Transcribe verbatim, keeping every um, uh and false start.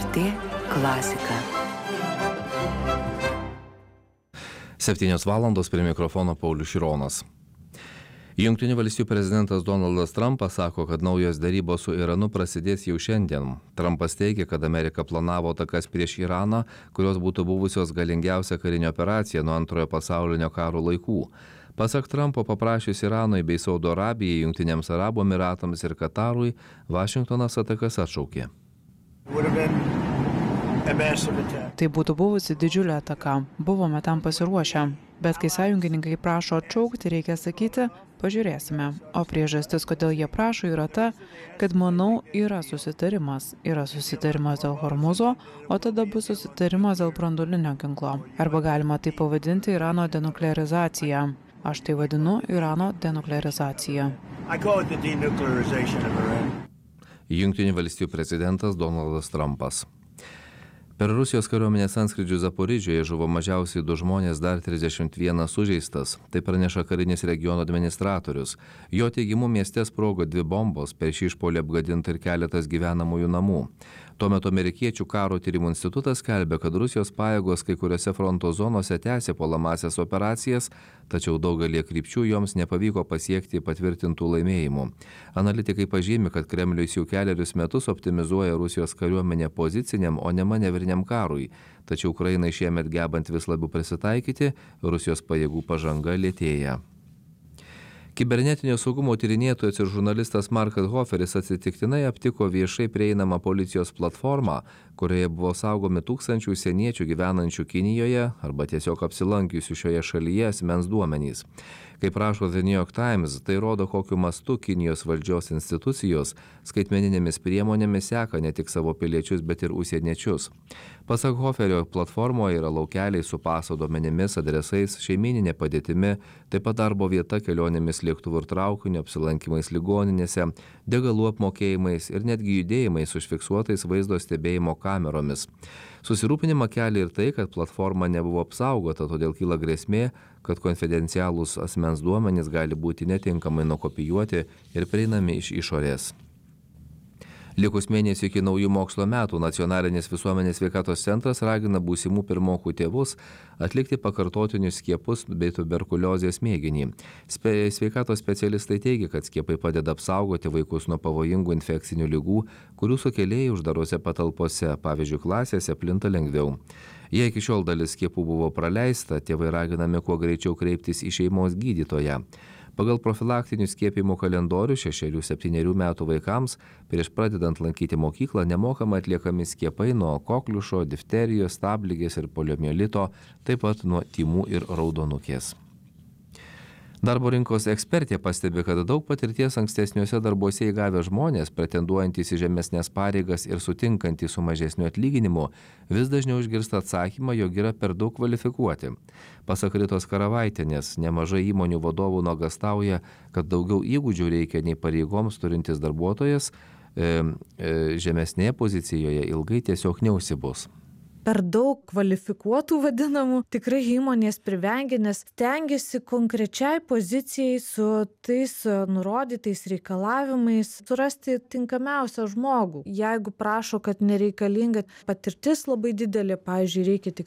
T klasika. Septynios valandos prie mikrofono Paulius Šironas. Jungtinių valstijų prezidentas Donaldas Trumpas sako, kad naujos derybos su Iranu prasidės jau šiandien. Trumpas teigia, kad Amerika planavo atakas prieš Iraną, kurios būtų buvusios galingiausia karinė operacija nuo antrojo pasaulinio karo laikų. Pasak Trumpo, paprašius Iranui bei Saudo Arabijai, Jungtiniams Arabų Emiratams ir Katarui, Vašingtonas atakas atšaukė. Tai būtų buvusi didžiulė ataka. Buvome tam pasiruošę. Bet kai sąjungininkai prašo atšaukti, reikia sakyti, pažiūrėsime. O priežastis, kodėl jie prašo, yra ta, kad, manau, yra susitarimas. Yra susitarimas dėl Hormuzo, o tada bus susitarimas dėl branduolinio ginklo. Arba galima tai pavadinti Irano denuklearizacija. Aš tai vadinu Irano denuklearizacija. Jungtinių valstijų prezidentas Donaldas Trumpas. Per Rusijos kariuomenės antskrydžius Zaporižėje žuvo mažiausiai du žmonės, dar trisdešimt vienas sužeistas. Tai praneša karinis regiono administratorius. Jo teigimu mieste sprogo dvi bombos, per šį išpuolį apgadinta ir keletas gyvenamųjų namų. Tuo metu amerikiečių karo tyrimų institutas skelbia, kad Rusijos pajėgos kai kuriuose fronto zonose tęsė puolamąsias operacijas, tačiau daugelie krypčių joms nepavyko pasiekti patvirtintų laimėjimų. Analitikai pažymi, kad Kremlius jau kelerius metus optimizuoja Rusijos kariuomenę poziciniam, o ne manevriniam karui. Tačiau Ukrainai šiemet gebant vis labiau prisitaikyti, Rusijos pajėgų pažanga lėtėja. Kibernetinio saugumo tyrinėtojas ir žurnalistas Markas Hoferis atsitiktinai aptiko viešai prieinamą policijos platformą, kurioje buvo saugomi tūkstančių užsieniečių gyvenančių Kinijoje arba tiesiog apsilankiusių šioje šalyje asmens duomenys. Kaip rašo The New York Times, tai rodo, kokiu mastu Kinijos valdžios institucijos skaitmeninėmis priemonėmis seka ne tik savo piliečius, bet ir užsieniečius. Pasak Hoferio, platformoje yra laukeliai su paso duomenimis, adresais, šeimyninė padėtimi, taip pat darbo vieta, kelionėmis lėktuvų ir traukiniu, apsilankimais ligoninėse, degalų apmokėjimais ir netgi judėjimais užfiksuotais vaizdo stebėjimo kameromis. Susirūpinimą kelia ir tai, kad platforma nebuvo apsaugota, todėl kyla grėsmė, kad konfidencialūs asmens duomenys gali būti netinkamai nukopijuoti ir prieinami iš išorės. Likus mėnesių iki naujų mokslo metų Nacionalinis visuomenės sveikatos centras ragina būsimų pirmokų tėvus atlikti pakartotinius skiepus bei tuberkuliozės mėginį. Spe- sveikatos specialistai teigia, kad skiepai padeda apsaugoti vaikus nuo pavojingų infekcinių ligų, kurių sukėlėjai uždarose patalpose, pavyzdžiui, klasėse, plinta lengviau. Jei iki šiol dalis skiepų buvo praleista, tėvai raginami kuo greičiau kreiptis į šeimos gydytoją. Pagal profilaktinių skiepijimų kalendorių šešerių septynerių metų vaikams prieš pradedant lankyti mokyklą nemokamai atliekami skiepai nuo kokliušo, difterijos, stabligės ir poliomielito, taip pat nuo tymų ir raudonukės. Darbo rinkos ekspertė pastebi, kad daug patirties ankstesniuose darbuose įgavę žmonės, pretenduojantys į žemesnės pareigas ir sutinkantys su mažesniu atlyginimu, vis dažniau išgirsta atsakymą, jog yra per daug kvalifikuoti. Pasak Ritos Karavaitienės, nemažai įmonių vadovų nuogąstauja, kad daugiau įgūdžių reikia nei pareigoms turintis darbuotojas, e, e, žemesnėje pozicijoje ilgai tiesiog neužsibus. Per daug kvalifikuotų vadinamų tikrai įmonės privengia, nes stengiasi konkrečiai pozicijai su tais nurodytais reikalavimais surasti tinkamiausią žmogų. Jeigu prašo, kad nereikalinga patirtis labai didelė, pavyzdžiui, reikia tik